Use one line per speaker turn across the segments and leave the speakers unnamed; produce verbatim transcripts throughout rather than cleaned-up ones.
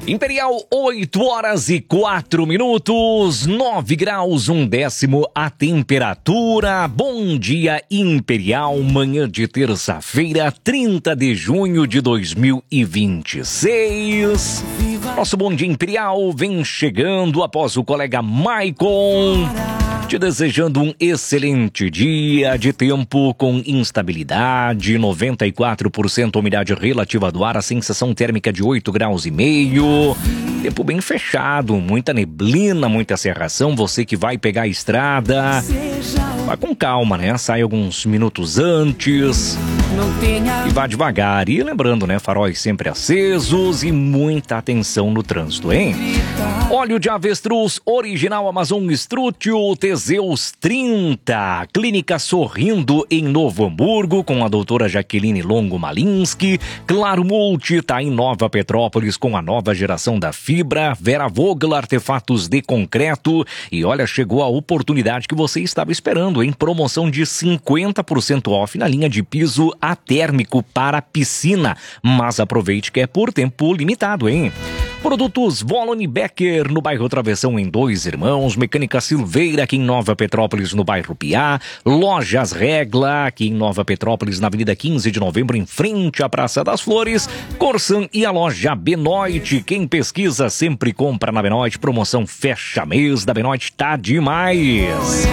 Imperial, oito horas e quatro minutos, nove graus, um décimo a temperatura. Bom dia, Imperial, manhã de terça-feira, trinta de junho de dois mil e vinte e seis. Nosso Bom Dia Imperial vem chegando após o colega Maicon, te desejando um excelente dia de tempo com instabilidade, noventa e quatro por cento umidade relativa do ar, a sensação térmica de oito graus e meio, tempo bem fechado, muita neblina, muita cerração. Você que vai pegar a estrada, vai com calma, né? Sai alguns minutos antes e vá devagar. E lembrando, né? Faróis sempre acesos e muita atenção no trânsito, hein? Óleo de avestruz original Amazon Strutio Teseus trinta. Clínica Sorrindo em Novo Hamburgo com a doutora Jaqueline Longo Malinski. Claro Multi tá em Nova Petrópolis com a nova geração da fibra. Vera Vogel Artefatos de Concreto. E olha, chegou a oportunidade que você estava esperando, em promoção de cinquenta por cento off na linha de piso atérmico para piscina. Mas aproveite que é por tempo limitado, hein? Produtos Volone Becker no bairro Travessão em Dois Irmãos, Mecânica Silveira aqui em Nova Petrópolis no bairro Piá, Lojas Regla aqui em Nova Petrópolis na Avenida quinze de Novembro em frente à Praça das Flores, Corsan e a loja Benoit. Quem pesquisa sempre compra na Benoit, promoção fecha mês da Benoit tá demais.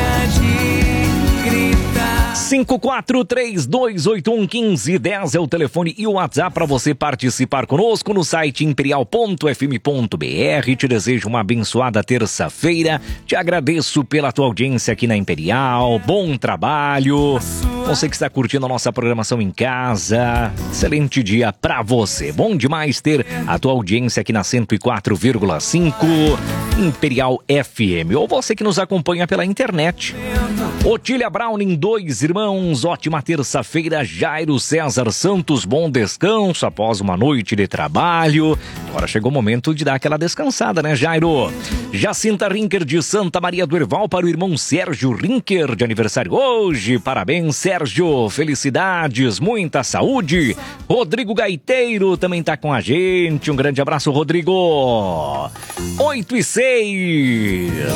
cinco quatro três dois oito um um cinco um zero é o telefone e o WhatsApp para você participar conosco no site imperial ponto f m ponto b r. Te desejo uma abençoada terça-feira. Te agradeço pela tua audiência aqui na Imperial. Bom trabalho. Você que está curtindo a nossa programação em casa, excelente dia para você. Bom demais ter a tua audiência aqui na cento e quatro vírgula cinco Imperial F M. Ou você que nos acompanha pela internet. Otília Browning, Dois Irmãos, ótima terça-feira. Jairo César Santos, bom descanso após uma noite de trabalho. Agora chegou o momento de dar aquela descansada, né, Jairo? Jacinta Rinker de Santa Maria do Herval para o irmão Sérgio Rinker, de aniversário hoje. Parabéns, Sérgio. Felicidades, muita saúde. Rodrigo Gaiteiro também tá com a gente. Um grande abraço, Rodrigo. oito e seis.